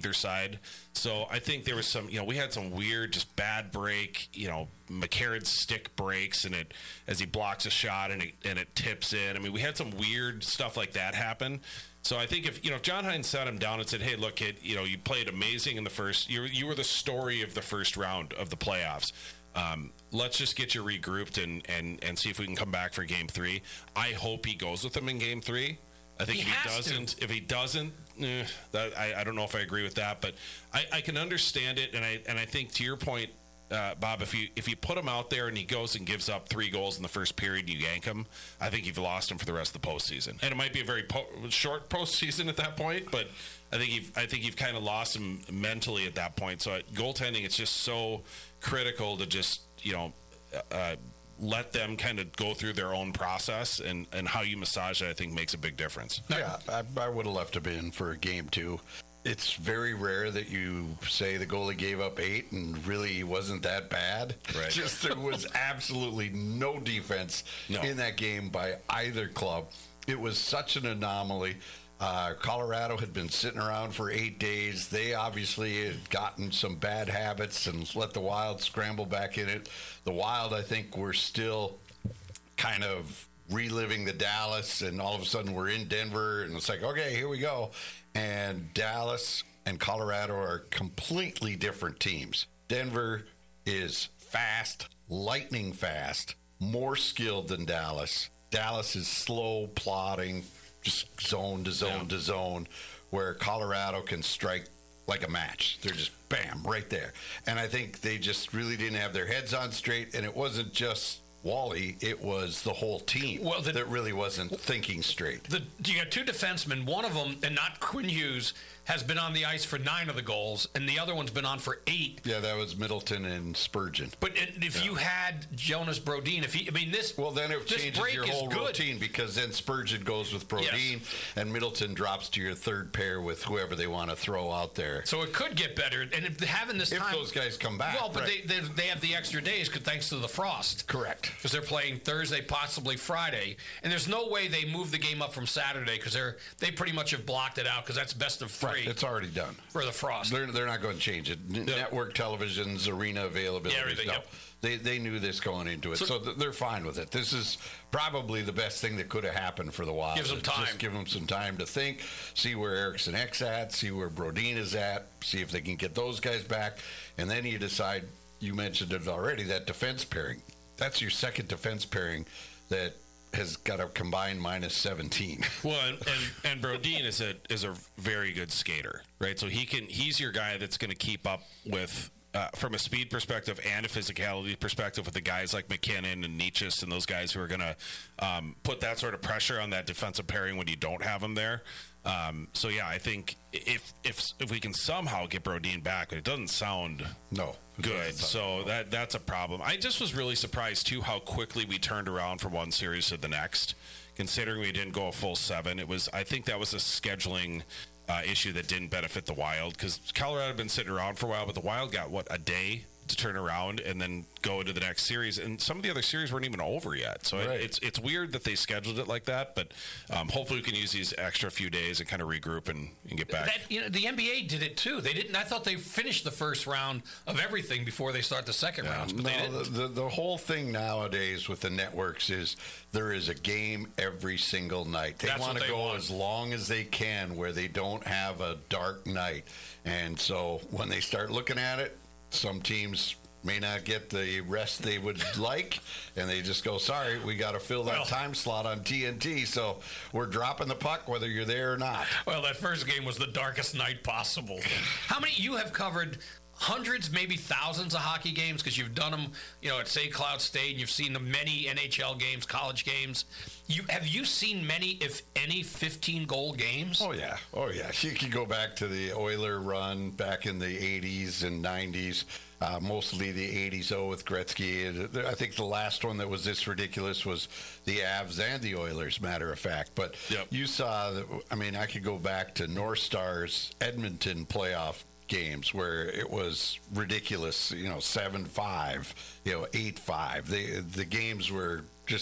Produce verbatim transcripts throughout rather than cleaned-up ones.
Panther side. So I think there was some, you know, we had some weird, just bad break, you know, McCarron's stick breaks and it, as he blocks a shot and it, and it tips in. I mean, we had some weird stuff like that happen. So I think if, you know, if John Hines sat him down and said, hey, look, kid, you know, you played amazing in the first, you, you were the story of the first round of the playoffs. Um, let's just get you regrouped and, and, and see if we can come back for game three. I hope he goes with them in game three. I think he if he doesn't, to. if he doesn't, eh, that, I, I don't know if I agree with that, but I, I can understand it. And I, and I think to your point, uh, Bob, if you, if you put him out there and he goes and gives up three goals in the first period, and you yank him, I think you've lost him for the rest of the postseason. And it might be a very po- short postseason at that point, but I think you've, I think you've kind of lost him mentally at that point. So at goaltending, it's just so critical to just, you know, uh, let them kind of go through their own process, and, and how you massage it, I think, makes a big difference. Yeah, I, I would have left him in for a game two. It's very rare that you say the goalie gave up eight and really he wasn't that bad. Right. Just there was absolutely no defense no. in that game by either club. It was such an anomaly. Uh, Colorado had been sitting around for eight days. They obviously had gotten some bad habits and let the Wild scramble back in it. The Wild, I think, were still kind of reliving the Dallas, and all of a sudden we're in Denver, and it's like, okay, here we go. And Dallas and Colorado are completely different teams. Denver is fast, lightning fast, more skilled than Dallas. Dallas is slow, plodding, just zone to zone yeah. to zone, where Colorado can strike like a match. They're just bam, right there. And I think they just really didn't have their heads on straight, and it wasn't just Wally, it was the whole team well, the, that really wasn't thinking straight. The, you got two defensemen. One of them, and not Quinn Hughes, has been on the ice for nine of the goals, and the other one's been on for eight. Yeah, that was Middleton and Spurgeon. But if yeah. you had Jonas Brodin, if he, I mean, this well, then it changes your whole good. routine, because then Spurgeon goes with Brodin, yes. and Middleton drops to your third pair with whoever they want to throw out there. So it could get better, and if having this if time, those guys come back. Well, but right. they, they they have the extra days thanks to the frost. Correct. Because they're playing Thursday, possibly Friday, and there's no way they move the game up from Saturday, because they're they pretty much have blocked it out, because that's best of three. Right. It's already done. For the frost. They're, they're not going to change it. N- yeah. Network television's arena availability. Yeah, everything, no. yep. They they knew this going into it, so, so th- they're fine with it. This is probably the best thing that could have happened for the Wild. Give them time. Just give them some time to think, see where Eriksson Ek's at, see where Brodin is at, see if they can get those guys back, and then you decide, you mentioned it already, that defense pairing. That's your second defense pairing that has got a combined minus seventeen. Well, and, and, and Brodin is a is a very good skater, right? So he can he's your guy that's going to keep up with, uh, from a speed perspective and a physicality perspective, with the guys like McKinnon and Nietzsche and those guys who are going to um, put that sort of pressure on that defensive pairing when you don't have them there. Um, so yeah, I think if if if we can somehow get Brodin back, but it doesn't sound no good, so that that's a problem. I just was really surprised too how quickly we turned around from one series to the next, considering we didn't go a full seven. It was I think that was a scheduling uh, issue that didn't benefit the Wild, because Colorado had been sitting around for a while, but the Wild got what, a day to turn around and then go into the next series, and some of the other series weren't even over yet. So right. it, it's it's weird that they scheduled it like that, but um, hopefully we can use these extra few days and kind of regroup and, and get back. That, you know, the N B A did it too. They didn't. I thought they finished the first round of everything before they start the second yeah, rounds, but no, they didn't. The, the, the whole thing nowadays with the networks is there is a game every single night. They want to go want. as long as they can where they don't have a dark night. And so when they start looking at it, some teams may not get the rest they would like, and they just go, sorry, we got to fill that well, time slot on T N T, so we're dropping the puck whether you're there or not. Well, that first game was the darkest night possible. How many, you have covered hundreds, maybe thousands of hockey games, because you've done them, you know, at Saint Cloud State, and you've seen the many N H L games, college games. You have you seen many, if any, fifteen-goal games? Oh, yeah. Oh, yeah. You can go back to the Oiler run back in the eighties and nineties. Uh, mostly the eighties, oh, with Gretzky. I think the last one that was this ridiculous was the Avs and the Oilers, matter of fact. But yep. you saw, that, I mean, I could go back to North Stars Edmonton playoff games where it was ridiculous, you know, seven five, you know, eight five. The, the games were just,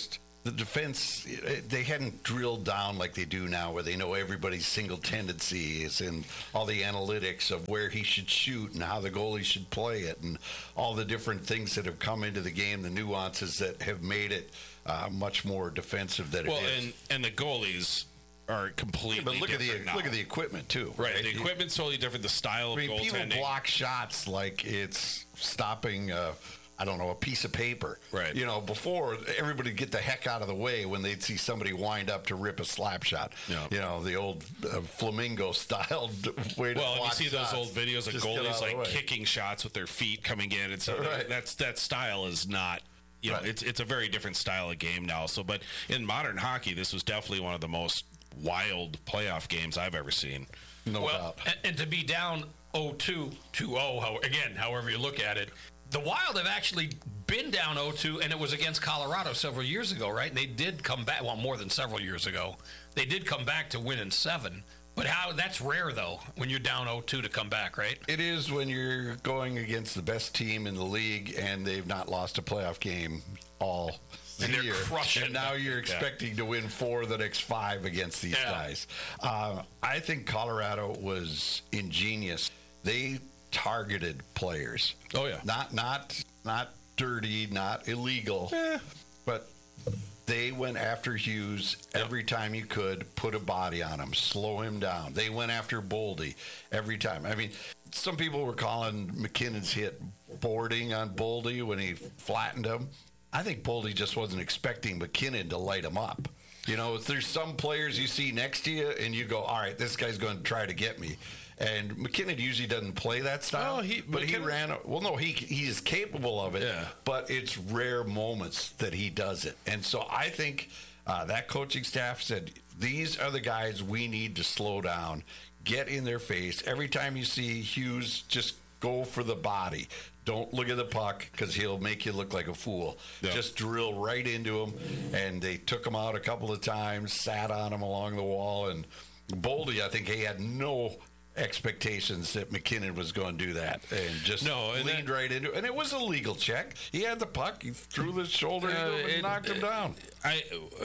the defense, they hadn't drilled down like they do now, where they know everybody's single tendencies and all the analytics of where he should shoot and how the goalie should play it and all the different things that have come into the game, the nuances that have made it uh, much more defensive than well, it is. and and the goalies are completely Yeah, but look at the different now. look at the equipment too. Right, the equipment's totally different. The style of I mean, people goaltending. block shots like it's stopping, uh, I don't know, a piece of paper. Right. You know, before, everybody would get the heck out of the way when they'd see somebody wind up to rip a slap shot. Yeah. You know, the old uh, flamingo-style way to Well, and you block see those shots. old videos of Just get out goalies of the like way. kicking shots with their feet coming in, and so Right. that's that style is not. You know, Right. it's it's a very different style of game now. So, but in modern hockey, this was definitely one of the most wild playoff games I've ever seen. No well, doubt. and, and to be down oh two, two oh, how, again, however you look at it, the Wild have actually been down oh two, and it was against Colorado several years ago, right? And they did come back, well, more than several years ago. They did come back to win in seven. But how that's rare, though, when you're down oh two to come back, right? It is when you're going against the best team in the league and they've not lost a playoff game all And they're year. crushing And now them. you're expecting to win four of the next five against these Yeah. guys. Uh, I think Colorado was ingenious. They targeted players. Oh, yeah. Not not not dirty, not illegal, but they went after Hughes every time you could, put a body on him, slow him down. They went after Boldy every time. I mean, some people were calling McKinnon's hit boarding on Boldy when he flattened him. I think Boldy just wasn't expecting McKinnon to light him up. You know, there's some players you see next to you and you go, all right, this guy's going to try to get me. And McKinnon usually doesn't play that style. Well, he- but he McKinnon- ran. a- Well, no, he he is capable of it. Yeah. But it's rare moments that he does it. And so I think uh, that coaching staff said, these are the guys we need to slow down, get in their face. Every time you see Hughes, just go for the body. Don't look at the puck because he'll make you look like a fool. Yeah. Just drill right into him. And they took him out a couple of times, sat on him along the wall. And Boldy, I think he had no expectations that McKinnon was going to do that, and just No, and leaned that- right into it. And it was a legal check. He had the puck. He threw the shoulder into Uh, him and it- knocked him down. I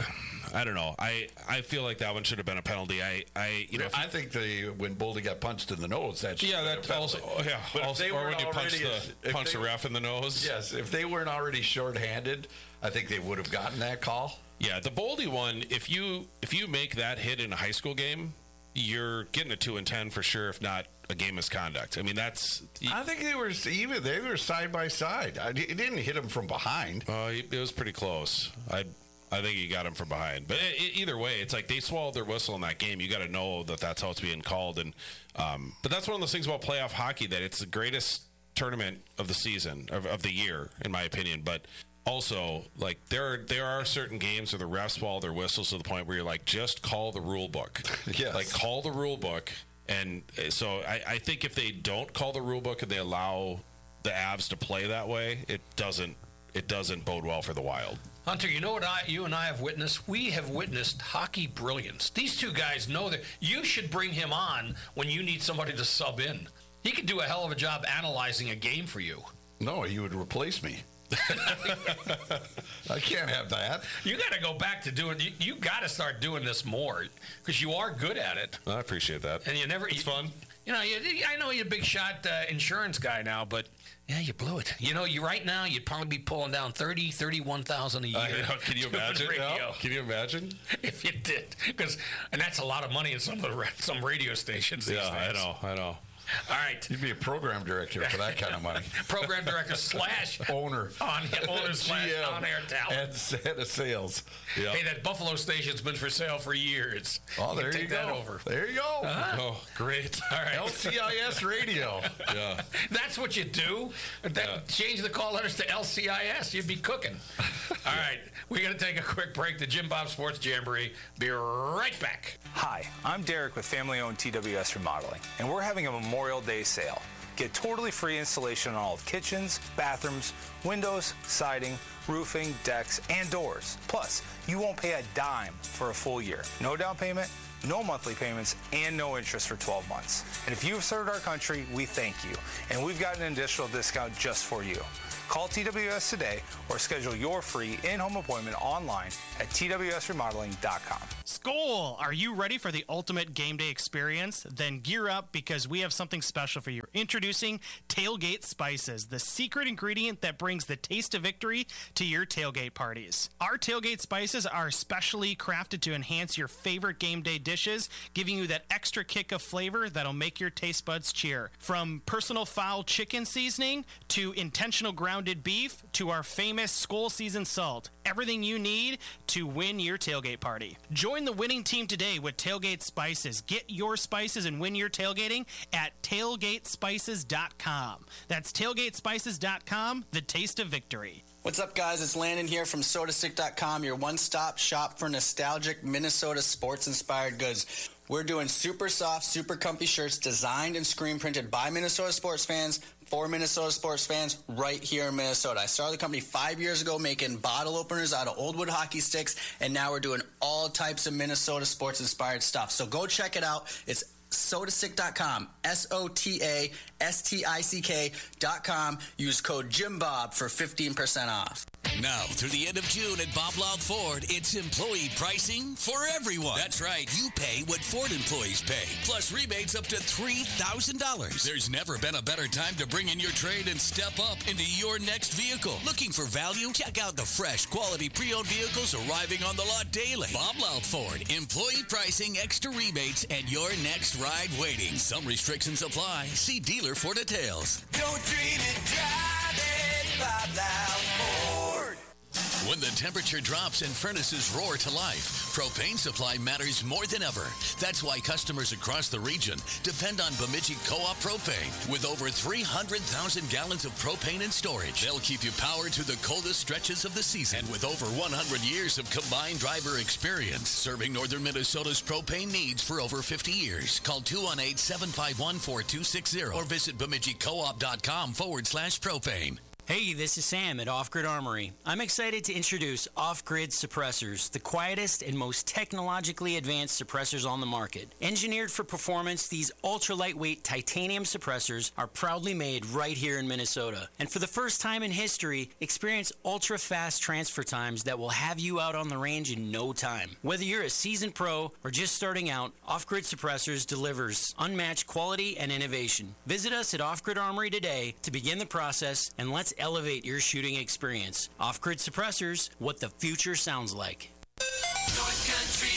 I don't know. I, I feel like that one should have been a penalty. I, I you know if I think the when Boldy got punched in the nose, that should yeah, have been that a penalty. also oh, yeah. But if Also, they or weren't when you punch already- the if punch they- the ref in the nose. Yes, if they weren't already shorthanded, I think they would have gotten that call. Yeah, the Boldy one. If you if you make that hit in a high school game, you're getting a two and ten for sure. If not a game misconduct. I mean, that's. I think they were even. They were side by side. I, it didn't hit him from behind. Uh, it was pretty close. I I think he got him from behind. But e- e- either way, it's like they swallowed their whistle in that game. You got to know that that's how it's being called. And um, but that's one of those things about playoff hockey, that it's the greatest tournament of the season of, of the year, in my opinion. But also, like there are there are certain games where the refs swallow their whistles to the point where you're like, just call the rule book. Yes. Like call the rule book. And uh, so I, I think if they don't call the rule book and they allow the Avs to play that way, it doesn't it doesn't bode well for the Wild. Hunter, you know what I, you and I have witnessed? We have witnessed hockey brilliance. These two guys know that you should bring him on when you need somebody to sub in. He could do a hell of a job analyzing a game for you. No, he would replace me. I can't have that. You got to go back to doing. You, you got to start doing this more because you are good at it. I appreciate that. And you never. It's you, fun. You know, you, I know you're a big shot uh, insurance guy now, but yeah, you blew it. You know, you right now you'd probably be pulling down thirty, thirty-one thousand a year. I know. Can you doing imagine? radio. Can you imagine? If you did, because and that's a lot of money in some of the ra- some radio stations these Yeah, I days. know. I know. All right, You'd be a program director for that kind of money. program director slash Owner. on owner slash G M on air talent. and head of sales. Yeah. Hey, that Buffalo station's been for sale for years. Oh, there take you go. that over. There you go. Oh, great. All right. L C I S radio. Yeah. That's what you do. That, Yeah. Change the call letters to L C I S. You'd be cooking. All right. We're going to take a quick break. The Jim Bob Sports Jamboree. Be right back. Hi, I'm Derek with family-owned T W S Remodeling, and we're having a Memorial Day sale. Get totally free installation on all kitchens, bathrooms, windows, siding, roofing, decks, and doors. Plus, you won't pay a dime for a full year. No down payment, no monthly payments, and no interest for twelve months. And if you've served our country, we thank you. And we've got an additional discount just for you. Call T W S today or schedule your free in-home appointment online at T W S remodeling dot com. Skol! Are you ready for the ultimate game day experience? Then gear up because we have something special for you. Introducing Tailgate Spices, the secret ingredient that brings the taste of victory to your tailgate parties. Our Tailgate Spices are specially crafted to enhance your favorite game day dishes, giving you that extra kick of flavor that'll make your taste buds cheer. From personal foul chicken seasoning to intentional grounded beef to our famous Skol seasoned salt. Everything you need to win your tailgate party. Join the winning team today with Tailgate Spices. Get your spices and win your tailgating at tailgate spices dot com. That's tailgate spices dot com, the taste of victory. What's up, guys? It's Landon here from soda stick dot com, your one-stop shop for nostalgic Minnesota sports-inspired goods. We're doing super soft, super comfy shirts designed and screen printed by Minnesota sports fans for Minnesota sports fans right here in Minnesota. I started the company five years ago making bottle openers out of old wood hockey sticks, and now we're doing all types of Minnesota sports-inspired stuff. So go check it out. It's soda stick dot com, S O T A S T I C K dot com. Use code JimBob for fifteen percent off. Now, through the end of June at Bob Loud Ford, it's employee pricing for everyone. That's right. You pay what Ford employees pay, plus rebates up to three thousand dollars. There's never been a better time to bring in your trade and step up into your next vehicle. Looking for value? Check out the fresh, quality pre-owned vehicles arriving on the lot daily. Bob Loud Ford. Employee pricing, extra rebates, and your next ride waiting. Some restrictions apply. See dealer for details. Don't dream it, drive it, Bob Loud Ford. When the temperature drops and furnaces roar to life, propane supply matters more than ever. That's why customers across the region depend on Bemidji Co-op Propane. With over three hundred thousand gallons of propane in storage, they'll keep you powered through the coldest stretches of the season. And with over one hundred years of combined driver experience, serving northern Minnesota's propane needs for over fifty years. Call two one eight, seven five one, four two six zero or visit Bemidji Co-op dot com forward slash propane. Hey, this is Sam at Off Grid Armory. I'm excited to introduce Off Grid Suppressors, the quietest and most technologically advanced suppressors on the market. Engineered for performance, these ultra-lightweight titanium suppressors are proudly made right here in Minnesota. And for the first time in history, experience ultra-fast transfer times that will have you out on the range in no time. Whether you're a seasoned pro or just starting out, Off Grid Suppressors delivers unmatched quality and innovation. Visit us at Off Grid Armory today to begin the process, and let's elevate your shooting experience. Off-Grid Suppressors, what the future sounds like. North Country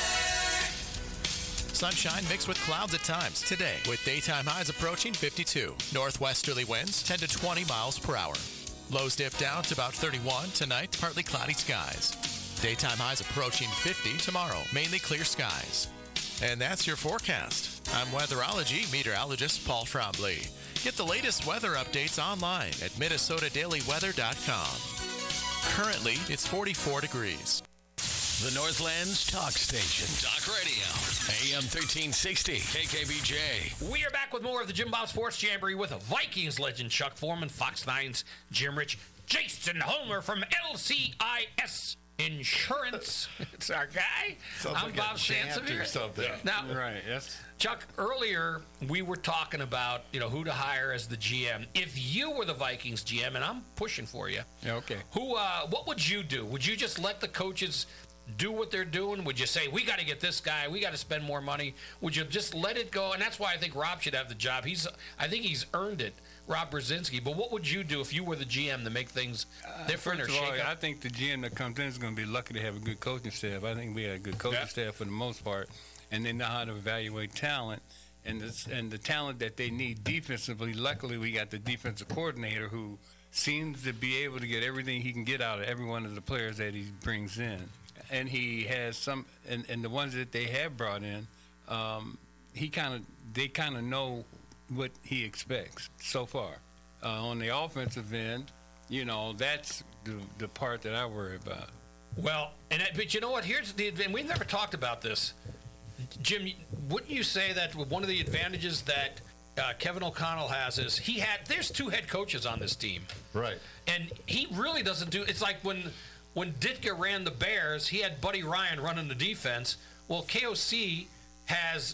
weather. Sunshine mixed with clouds at times today, with daytime highs approaching fifty-two. Northwesterly winds ten to twenty miles per hour. Lows dip down to about thirty-one tonight, partly cloudy skies. Daytime highs approaching fifty tomorrow, mainly clear skies. And that's your forecast. I'm weatherology meteorologist Paul Trombley. Get the latest weather updates online at minnesota daily weather dot com. Currently, it's forty-four degrees. The Northlands Talk Station. Talk Radio. A M thirteen sixty. K K B J. We are back with more of the Jim Bob Sports Jamboree with Vikings legend Chuck Foreman, Fox nine's Jim Rich, Jason Homer from L C I S Insurance. It's our guy. Sounds I'm like Bob a chant Sansevier. or something. Now, Right, yes. Chuck, earlier we were talking about, you know, who to hire as the G M. If you were the Vikings G M, and I'm pushing for you, Yeah, okay. who, uh, what would you do? Would you just let the coaches do what they're doing? Would you say, we got to get this guy, we got to spend more money? Would you just let it go? And that's why I think Rob should have the job. He's, I think he's earned it, Rob Brzezinski. But what would you do if you were the G M to make things different First or of all, shake I up? think the G M that comes in is going to be lucky to have a good coaching staff. I think we had a good coaching Yeah. staff for the most part, and they know how to evaluate talent. And, this, and the talent that they need defensively, luckily we got the defensive coordinator who seems to be able to get everything he can get out of every one of the players that he brings in. And he has some, and, and the ones that they have brought in, um, he kind of, they kind of know what he expects so far. Uh, on the offensive end, you know, that's the, the part that I worry about. Well, and that, but you know what? Here's the, and we've never talked about this. Jim, wouldn't you say that one of the advantages that uh, Kevin O'Connell has is he had, there's two head coaches on this team. Right. And he really doesn't do, it's like when when Ditka ran the Bears, he had Buddy Ryan running the defense. Well, K O C has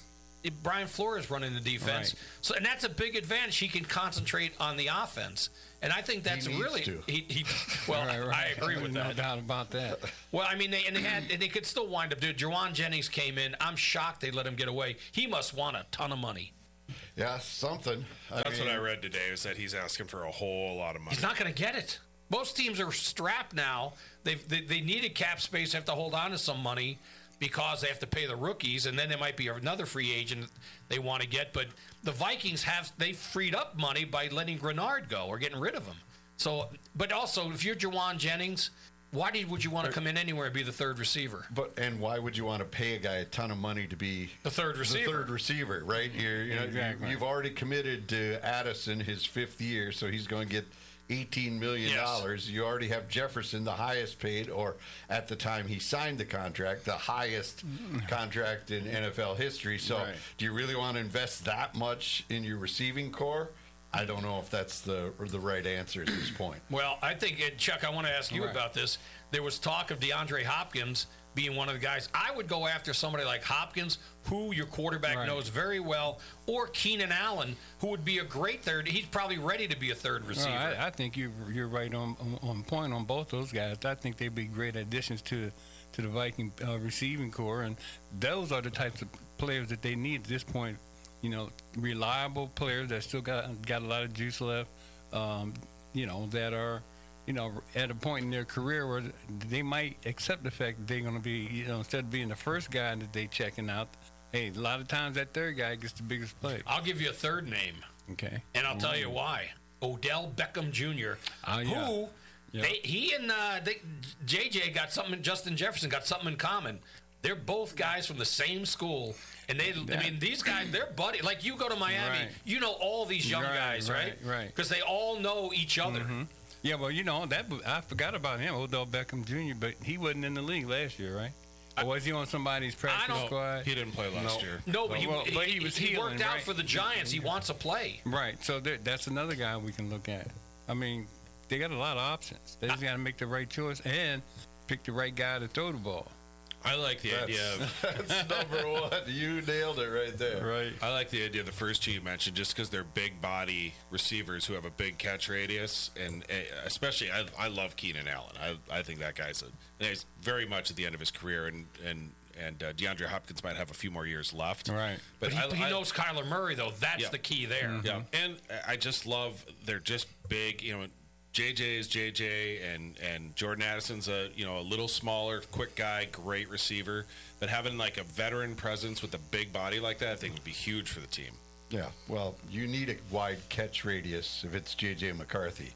Brian Flores running the defense. Right. So, and that's a big advantage. He can concentrate on the offense, and I think that's He needs really. to. He, he well, Right, right. I agree with no that. doubt about that. Well, I mean, they, and they had, and they could still wind up doing. Jawan Jennings came in. I'm shocked they let him get away. He must want a ton of money. Yeah, something. I That's mean, what I read today, is that he's asking for a whole lot of money. He's not going to get it. Most teams are strapped now. They've, they they needed cap space. They have to hold on to some money because they have to pay the rookies, and then there might be another free agent they want to get. But the Vikings have they freed up money by letting Grenard go or getting rid of him. So, but also if you're Jawan Jennings, why did, would you want to come in anywhere and be the third receiver? But and why would you want to pay a guy a ton of money to be The third receiver. The third receiver, right? You're, you know, Exactly. you, you've already committed to Addison his fifth year, so he's going to get eighteen million dollars. Yes. You already have Jefferson, the highest paid, or at the time he signed the contract, the highest contract in N F L history. So, Right. do you really want to invest that much in your receiving core? I don't know if that's the or the right answer at this point. Well, I think, and Chuck, I want to ask you Right. about this. There was talk of DeAndre Hopkins being one of the guys. I would go after somebody like Hopkins, who your quarterback Right. knows very well, or Keenan Allen, who would be a great third. He's probably ready to be a third receiver. No, I, I think you you're right on, on on point on both those guys. I think they'd be great additions to to the Viking uh, receiving core, and those are the types of players that they need at this point. You know, reliable players that still got got a lot of juice left. Um, you know, that are you know at a point in their career where they might accept the fact that they're going to be, you know, instead of being the first guy that they checking out, hey, a lot of times that third guy gets the biggest play. I'll give you a third name, Okay, and I'll tell you why. Odell Beckham Junior, Oh, yeah. who Yeah. they, he and uh, they, J J got something. Justin Jefferson got something in common. They're both guys from the same school, and they. I mean, these guys, they're buddy. Like you go to Miami, Right. you know all these young Right, guys, right? right, right. Because they all know each other. Yeah, well, you know that I forgot about him, Odell Beckham Junior But he wasn't in the league last year, right? Or was he on somebody's practice don't- squad? He didn't play last year. No, but he, Well, but he, he was he healing, worked out right? for the Giants. He wants to play. Right. So there, that's another guy we can look at. I mean, they got a lot of options. They just got to make the right choice and pick the right guy to throw the ball. I like the idea of That's number one. You nailed it right there. Right. I like the idea of the first two you mentioned, just because they're big body receivers who have a big catch radius, and uh, especially I, I love Keenan Allen. I, I think that guy's a, he's very much at the end of his career, and and and uh, DeAndre Hopkins might have a few more years left. Right. But, he, I, he I- knows Kyler Murray, though. That's Yeah. the key there. Yeah, and I just love they're just big. You know, J J is J J, and and Jordan Addison's a you know a little smaller, quick guy, great receiver. But having like a veteran presence with a big body like that, I think would be huge for the team. Yeah, well, you need a wide catch radius if it's J J McCarthy.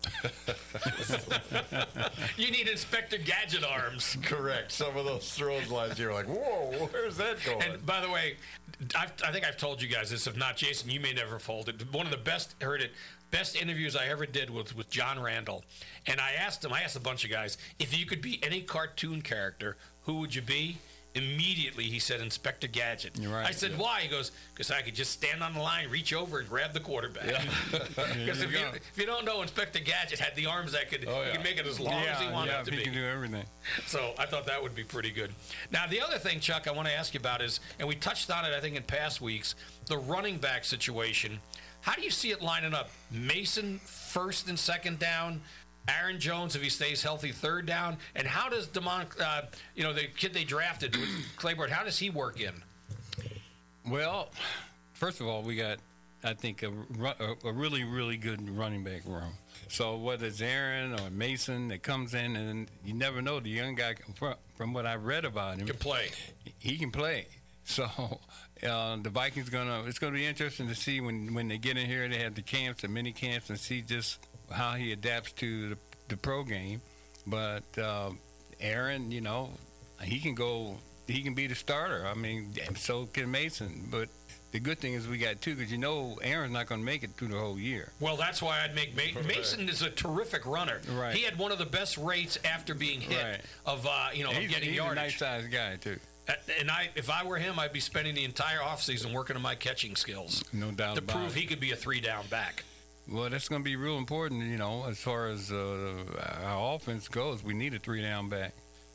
You need Inspector Gadget arms. Correct. Some of those throws lines, you're like, whoa, where's that going? And by the way, I've, I think I've told you guys this. If not, Jason, you may never fold it. One of the best, heard it, best interviews I ever did was with John Randall. And I asked him, I asked a bunch of guys, if you could be any cartoon character, who would you be? Immediately, he said, Inspector Gadget. You're right, I said, yeah. why? He goes, because I could just stand on the line, reach over, and grab the quarterback. Because if, you, if you don't know, Inspector Gadget had the arms that could, Oh, he yeah. could make it as long as he yeah, wanted yeah, it to he be. can do everything. So I thought that would be pretty good. Now, the other thing, Chuck, I want to ask you about is, and we touched on it, I think, in past weeks, the running back situation. How do you see it lining up? Mason first and second down, Aaron Jones, if he stays healthy, third down, and how does Damon, uh, you know, the kid they drafted, with Claiborne, how does he work in? Well, first of all, we got, I think, a, ru- a, a really, really good running back room. So whether it's Aaron or Mason that comes in, and you never know, the young guy, from, from what I read about him, Can play. he can play. So uh, the Vikings gonna. It's gonna be interesting to see when, when they get in here. They have the camps, the mini camps, and see just how he adapts to the, the pro game. But uh, Aaron, you know, he can go. He can be the starter. I mean, and so can Mason. But the good thing is we got two, because you know Aaron's not going to make it through the whole year. Well, that's why I'd make Ma- Mason is a terrific runner. Right. He had one of the best rates after being hit Right. of uh, you know he's of getting he's yardage. a nice-sized guy too. Uh, And I, if I were him, I'd be spending the entire offseason working on my catching skills No doubt to about prove it. he could be a three-down back. Well, that's going to be real important, you know, as far as uh, our offense goes. We need a three-down back.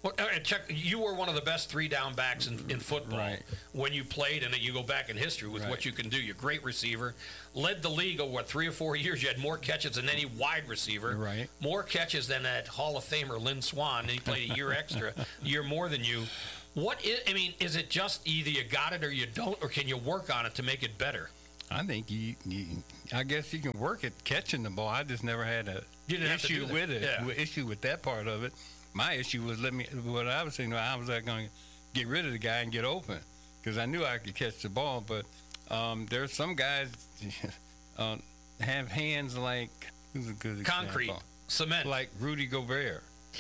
Well, all right, Chuck, you were one of the best three down backs in, in football Right. when you played, and you go back in history with Right. what you can do. You're a great receiver. Led the league over, what, three or four years. You had more catches than any wide receiver. Right. More catches than that Hall of Famer, Lynn Swann, and he played a year extra, a year more than you. What is, I mean, is it just either you got it or you don't, or can you work on it to make it better? I think you, you, I guess you can work at catching the ball. I just never had a You didn't have to issue do that. with it. Yeah. with- Issue with that part of it. My issue was let me. What I was saying, how was I going to get rid of the guy and get open? Because I knew I could catch the ball, but um, there's some guys uh, have hands like who's a good Concrete, example? cement, like Rudy Gobert.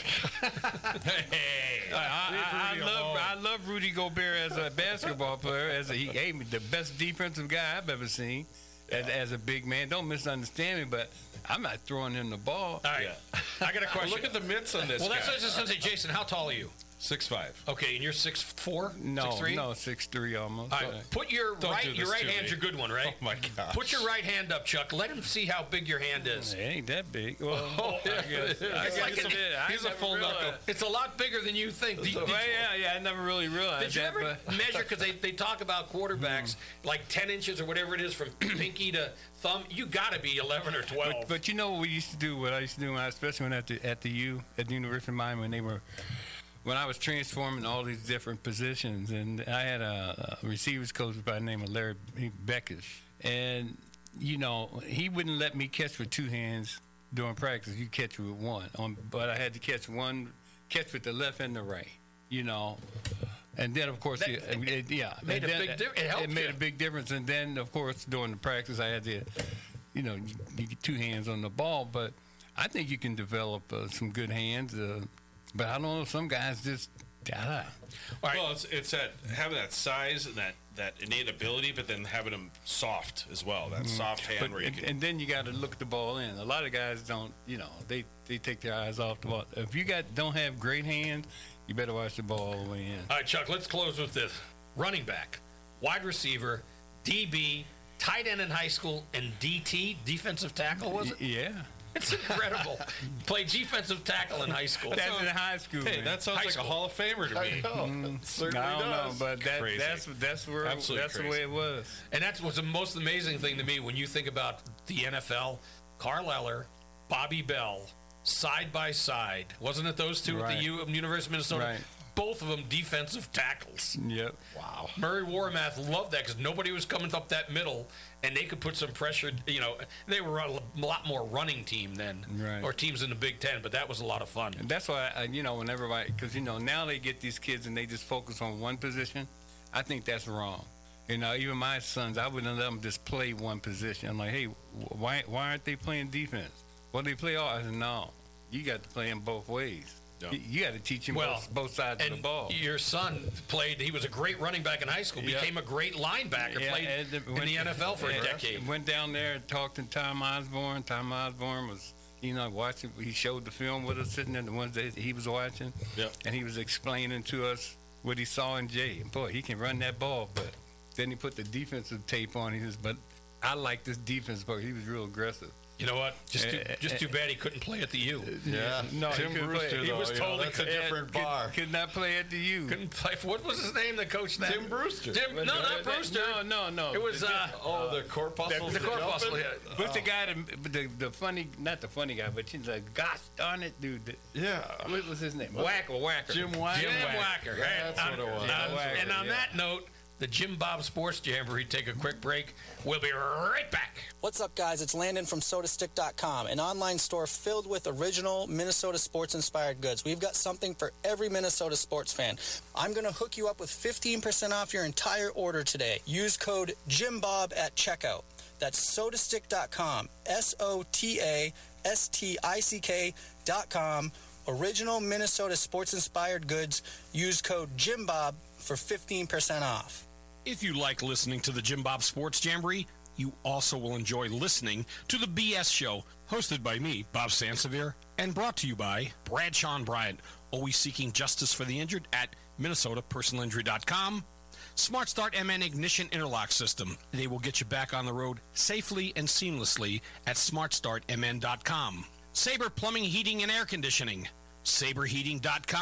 Hey, I, I, I, leave Rudy love alone. I love Rudy Gobert as a basketball player. As a, he gave me the best defensive guy I've ever seen. As, as a big man, don't misunderstand me, but I'm not throwing him the ball. All right, I got a question. Look at the mitts on this Well, that's guy. what I was just going to say. Jason, how tall are you? six five. Okay, and you're six four, No, six three? no, six three almost. All right, put your Don't do right your this right to hand's me. your good one, right? Oh, my gosh. Put your right hand up, Chuck. Let him see how big your hand is. It ain't that big. Well, Oh, I guess, I It's guess like it an- is. I he's a never full realized. knuckle. It's a lot bigger than you think. Did, did, Well, yeah, yeah, I never really realized did you that. ever but measure? Because they, they talk about quarterbacks like ten inches or whatever it is from pinky to thumb. You got to be eleven or twelve. But, but you know what we used to do? What I used to do, when I, especially when at the at the U at the University of Miami, when they were, when I was transforming all these different positions, and I had a, a receivers coach by the name of Larry Beckish, and you know he wouldn't let me catch with two hands during practice. You catch with one, on, but I had to catch one, catch with the left and the right. You know. And then, of course, That- it, it, yeah, made and a then- big difference. It helped made you. a big difference. And then, of course, during the practice, I had to, you know, you, you get two hands on the ball. But I think you can develop uh, some good hands. Uh, but I don't know, some guys just, da Well, it's it's that having that size and that, that innate ability, but then having them soft as well. That soft hand But, where you and, can. and then you got to look the ball in. A lot of guys don't, you know, they, they take their eyes off the ball. If you got don't have great hands, you better watch the ball all the way in. All right, Chuck, let's close with this. Running back, wide receiver, D B, tight end in high school, and D T, defensive tackle, was it? Yeah. It's incredible. Played defensive tackle in high school. That's in high school. Hey, man. that sounds High like school. a Hall of Famer to me. know. It certainly I don't does. know, but that, Crazy. that's that's where Absolutely that's the crazy. way it was. And that's what's the most amazing thing to me when you think about the N F L. Carl Eller, Bobby Bell, side by side. Wasn't it those two at Right. the U- University of Minnesota? Right. Both of them defensive tackles. Yep. Wow. Murray Warmath loved that because nobody was coming up that middle, and they could put some pressure. You know, they were a lot more running team then, Right. or teams in the Big Ten, but that was a lot of fun. And that's why, I, you know, when everybody, because, you know, now they get these kids and they just focus on one position. I think that's wrong. You know, even my sons, I wouldn't let them just play one position. I'm like, hey, wh- why why aren't they playing defense? Well, they play all. I said, no, you got to play them both ways. Yeah. You, you got to teach them Well, both, both sides and of the ball. your son played. He was a great running back in high school. Yeah. Became a great linebacker. Yeah, played and it in went- the N F L for a yeah, decade. Went down there and talked to Tom Osborne. Tom Osborne was, you know, watching. He showed the film with us, sitting in the ones that he was watching. Yep. And he was explaining to us what he saw in Jay. And boy, he can run that ball. But then he put the defensive tape on. He says, but I like this defense part. He was real aggressive. You know what? Just too, Uh, just uh, too bad he couldn't play at the U. Yeah. No, he Tim couldn't Brewster, play. He though, was you know, told he that's a couldn't- different could, bar. could not play at the U. Couldn't play. What was his name? The coach that Tim Brewster. Tim, no, not Brewster. No, no, no. It was uh, Oh, the corpuscle. the corpuscle. Yeah. What's the guy, that, the, the funny, not the funny guy, but he's like, gosh darn it, dude. that- Yeah. What was his name? Whacker, Whacker. Jim Whacker. Jim Whacker. That's And what it on- was. on- Whacker, and on yeah. that note, the Jim Bob Sports Jamboree. Take a quick break. We'll be right back. What's up, guys? It's Landon from soda stick dot com, an online store filled with original Minnesota sports-inspired goods. We've got something for every Minnesota sports fan. I'm going to hook you up with fifteen percent off your entire order today. Use code JimBob at checkout. That's soda stick dot com, S O T A S T I C K dot com. Original Minnesota sports-inspired goods. Use code JimBob for fifteen percent off. If you like listening to the Jim Bob Sports Jamboree, you also will enjoy listening to the B S Show, hosted by me, Bob Sansevier, and brought to you by Bradshaw and Bryant, always seeking justice for the injured at Minnesota Personal Injury dot com. Smart Start M N Ignition Interlock System. They will get you back on the road safely and seamlessly at Smart Start M N dot com. Sabre Plumbing, Heating, and Air Conditioning. Sabre Heating dot com.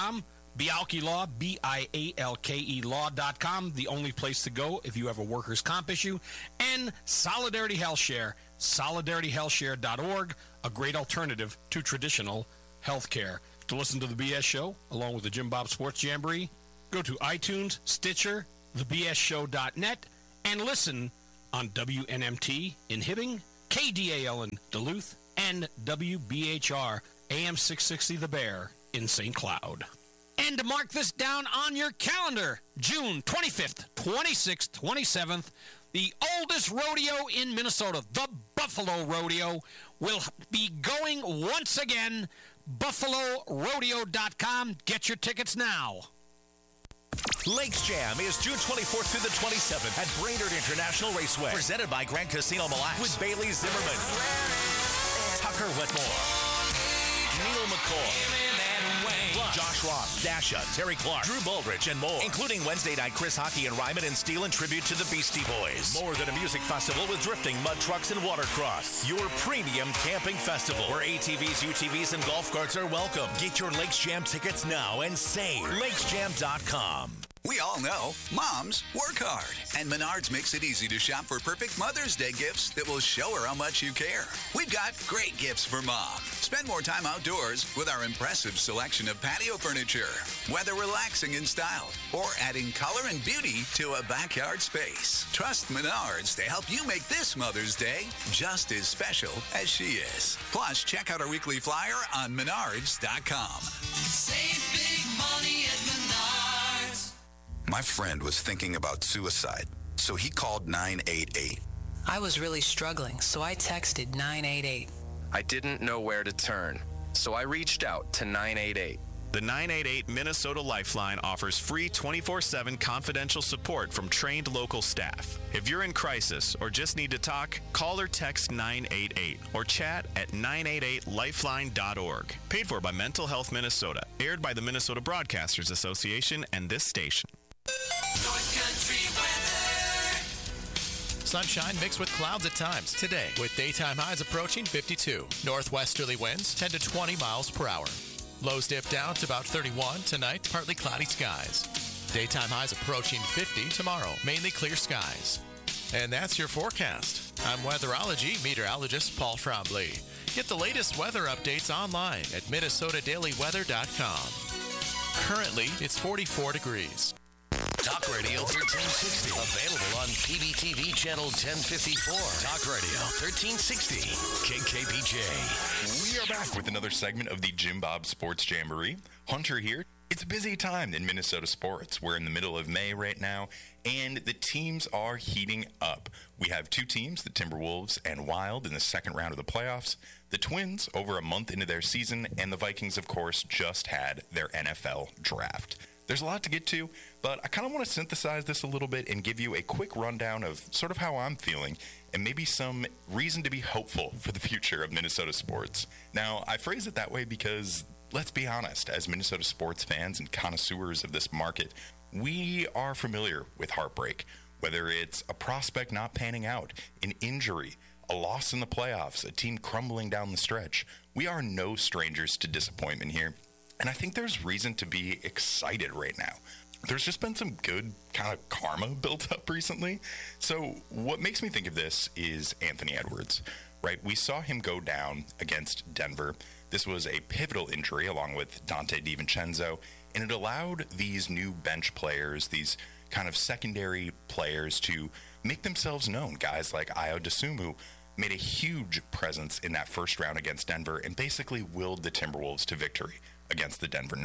Bialke Law, B I A L K E law dot com, the only place to go if you have a workers' comp issue. And Solidarity Health Share, solidarity health share dot org, a great alternative to traditional health care. To listen to the B S Show, along with the Jim Bob Sports Jamboree, go to iTunes, Stitcher, the b s show dot net, and listen on W N M T in Hibbing, K D A L in Duluth, and W B H R A M six sixty The Bear in Saint Cloud. And to mark this down on your calendar, June twenty-fifth, twenty-sixth, twenty-seventh, the oldest rodeo in Minnesota, the Buffalo Rodeo, will be going once again. buffalo rodeo dot com. Get your tickets now. Lakes Jam is June twenty-fourth through the twenty-seventh at Brainerd International Raceway. Presented by Grand Casino Mille Lacs. With Bailey Zimmerman, Tucker Whitmore, Neil McCoy, Josh Ross, Dasha, Terry Clark, Drew Baldridge, and more. Including Wednesday night Chris Hockey and Ryman and Steel in tribute to the Beastie Boys. More than a music festival with drifting, mud trucks, and watercross. Your premium camping festival where A T Vs, U T Vs, and golf carts are welcome. Get your Lakes Jam tickets now and save. lakes jam dot com. We all know moms work hard, and Menards makes it easy to shop for perfect Mother's Day gifts that will show her how much you care. We've got great gifts for mom. Spend more time outdoors with our impressive selection of patio furniture, whether relaxing in style or adding color and beauty to a backyard space. Trust Menards to help you make this Mother's Day just as special as she is. Plus, check out our weekly flyer on menards dot com. Save big money at Menards. My friend was thinking about suicide, so he called nine eight eight. I was really struggling, so I texted nine eight eight. I didn't know where to turn, so I reached out to nine eight eight. The nine eight eight Minnesota Lifeline offers free twenty-four seven confidential support from trained local staff. If you're in crisis or just need to talk, call or text nine eight eight or chat at nine eight eight lifeline dot org. Paid for by Mental Health Minnesota. Aired by the Minnesota Broadcasters Association and this station. North Country weather. Sunshine mixed with clouds at times today, with daytime highs approaching fifty-two. Northwesterly winds ten to twenty miles per hour. Lows dip down to about thirty-one tonight, partly cloudy skies. Daytime highs approaching fifty tomorrow, mainly clear skies. And that's your forecast. I'm weatherology meteorologist Paul Trombley. Get the latest weather updates online at minnesota daily weather dot com. Currently, it's forty-four degrees. Talk Radio thirteen sixty. Available on P B T V channel ten fifty-four. Talk Radio thirteen sixty. K K B J. We are back with another segment of the Jim Bob Sports Jamboree. Hunter here. It's a busy time in Minnesota sports. We're in the middle of May right now, and the teams are heating up. We have two teams, the Timberwolves and Wild, in the second round of the playoffs. The Twins over a month into their season, and the Vikings, of course, just had their N F L draft. There's a lot to get to, but I kind of want to synthesize this a little bit and give you a quick rundown of sort of how I'm feeling and maybe some reason to be hopeful for the future of Minnesota sports. Now, I phrase it that way because, let's be honest, as Minnesota sports fans and connoisseurs of this market, we are familiar with heartbreak, whether it's a prospect not panning out, an injury, a loss in the playoffs, a team crumbling down the stretch. We are no strangers to disappointment here. And I think there's reason to be excited right now. There's just been some good kind of karma built up recently. So what makes me think of this is Anthony Edwards, right? We saw him go down against Denver. This was a pivotal injury along with Dante DiVincenzo, and it allowed these new bench players, these kind of secondary players, to make themselves known. Guys like Ayo Dosunmu made a huge presence in that first round against Denver and basically willed the Timberwolves to victory against the Denver Nuggets.